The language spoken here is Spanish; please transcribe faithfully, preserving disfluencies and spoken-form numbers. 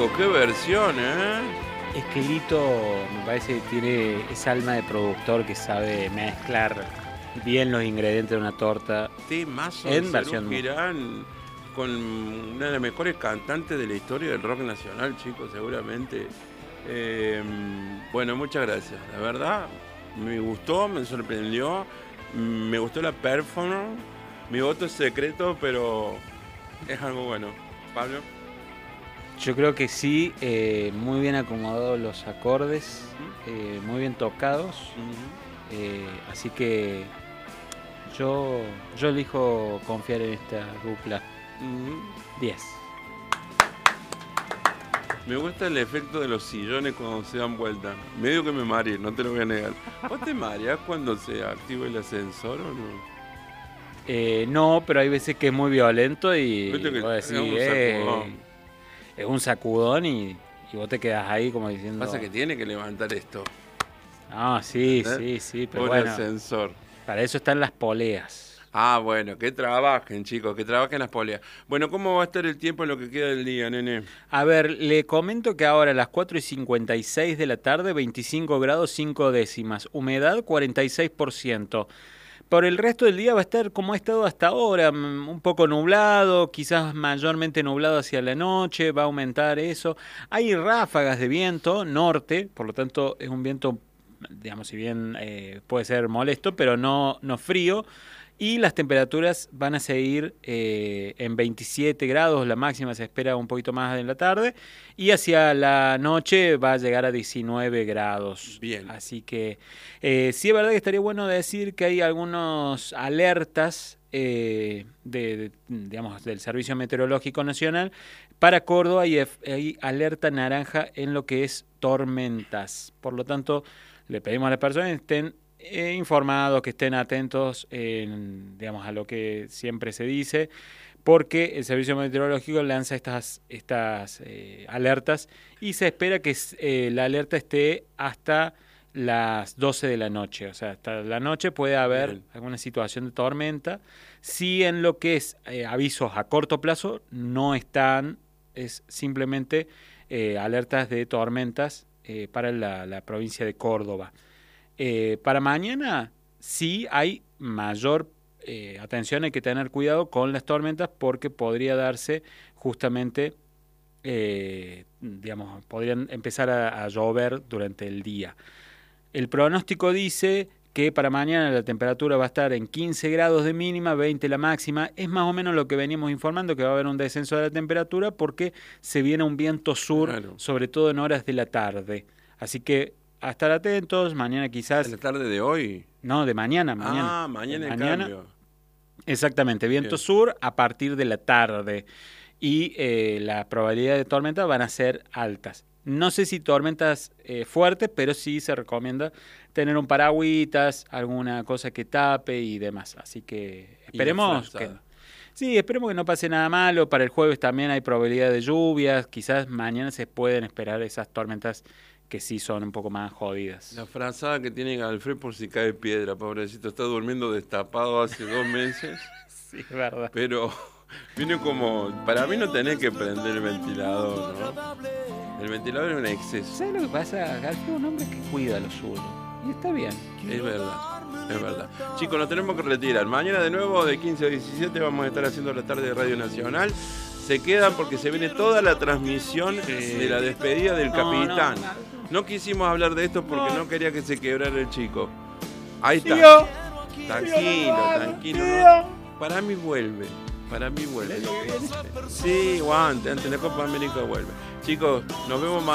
Chico, qué versión, ¿eh? Es que Lito me parece que tiene esa alma de productor que sabe mezclar bien los ingredientes de una torta. Temazo En de versión Serú Girán, con una de las mejores cantantes de la historia del rock nacional, chicos, seguramente. Eh, bueno, muchas gracias. La verdad, me gustó, me sorprendió, me gustó la performance. Mi voto es secreto, pero es algo bueno. Pablo. Yo creo que sí, eh, muy bien acomodados los acordes, eh, muy bien tocados, Uh-huh. eh, así que yo, yo elijo confiar en esta dupla. Uh-huh. diez. Me gusta el efecto de los sillones cuando se dan vuelta. Medio que me mareé, no te lo voy a negar. ¿Vos te mareás cuando se activa el ascensor o no? Eh, no, pero hay veces que es muy violento y Viste que vos decís, es un eh, sacudón. es un sacudón y, y vos te quedás ahí como diciendo... Pasa que tiene que levantar esto. Ah, sí, ¿Entendés? sí, sí, pero Por el bueno, ascensor. para eso están las poleas. Ah, bueno, que trabajen, chicos, que trabajen las poleas. Bueno, ¿cómo va a estar el tiempo en lo que queda del día, nene? A ver, le comento que ahora a las cuatro y cincuenta y seis de la tarde, veinticinco grados cinco décimas, humedad cuarenta y seis por ciento. Por el resto del día va a estar como ha estado hasta ahora, un poco nublado, quizás mayormente nublado hacia la noche, va a aumentar eso. Hay ráfagas de viento norte, por lo tanto es un viento, digamos, si bien eh, puede ser molesto, pero no, no frío. Y las temperaturas van a seguir eh, en veintisiete grados, la máxima se espera un poquito más en la tarde, y hacia la noche va a llegar a diecinueve grados. Bien. Así que eh, sí es verdad que estaría bueno decir que hay algunas alertas eh, de, de, digamos, del Servicio Meteorológico Nacional. Para Córdoba hay, hay alerta naranja en lo que es tormentas. Por lo tanto, le pedimos a las personas que estén Eh, informados, que estén atentos en, digamos, a lo que siempre se dice, porque el Servicio Meteorológico lanza estas, estas eh, alertas y se espera que eh, la alerta esté hasta las doce de la noche, o sea, hasta la noche puede haber Bien. alguna situación de tormenta. Si en lo que es eh, avisos a corto plazo no están, es simplemente eh, alertas de tormentas eh, para la, la provincia de Córdoba. Eh, para mañana sí hay mayor eh, atención, hay que tener cuidado con las tormentas porque podría darse justamente, eh, digamos, podrían empezar a, a llover durante el día. El pronóstico dice que para mañana la temperatura va a estar en quince grados de mínima, veinte la máxima. Es más o menos lo que veníamos informando, que va a haber un descenso de la temperatura porque se viene un viento sur, claro. sobre todo en horas de la tarde. Así que a estar atentos, mañana quizás... ¿En la tarde de hoy? No, de mañana, mañana. Ah, mañana el mañana, cambio. Exactamente, viento Bien. sur a partir de la tarde. Y eh, la probabilidad de tormenta van a ser altas. No sé si tormentas eh, fuertes, pero sí se recomienda tener un paragüitas, alguna cosa que tape y demás. Así que esperemos que... Sí, esperemos que no pase nada malo. Para el jueves también hay probabilidad de lluvias. Quizás mañana se pueden esperar esas tormentas que sí son un poco más jodidas. La frazada que tiene Alfred por si cae piedra, pobrecito, está durmiendo destapado hace dos meses. Sí, es verdad. Pero viene como, para mí no tenés que prender el ventilador, ¿no? El ventilador es un exceso. ¿Sabes lo que pasa? Alfred es un hombre que cuida lo suyo. Y está bien. Es verdad, es verdad. Chicos, nos tenemos que retirar. Mañana de nuevo de quince a diecisiete vamos a estar haciendo la tarde de Radio Nacional. Se quedan porque se viene toda la transmisión sí. de la despedida del no, capitán. No, no. No quisimos hablar de esto porque no, no quería que se quebrara el chico. Ahí está. Tío, tranquilo, tío, tranquilo. Tío. No. Para mí vuelve. Para mí vuelve. Sí, guante. Ante la Copa América vuelve. Chicos, nos vemos mañana.